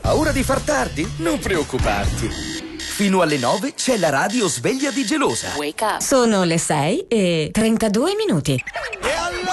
Paura di far tardi? Non preoccuparti. Fino alle 9 c'è la radio sveglia di Gelosa. Sono le 6:32.